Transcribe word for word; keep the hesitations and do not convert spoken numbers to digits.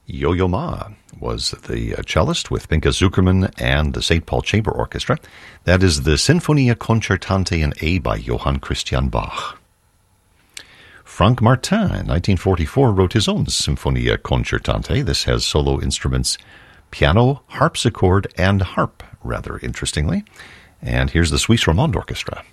Yo-Yo Ma was the cellist with Pinka Zukerman and the Saint Paul Chamber Orchestra. That is the Sinfonia Concertante in A by Johann Christian Bach. Franck Martin, in nineteen forty-four, wrote his own Sinfonia Concertante. This has solo instruments, piano, harpsichord, and harp, rather interestingly. And here's the Suisse Romande Orchestra.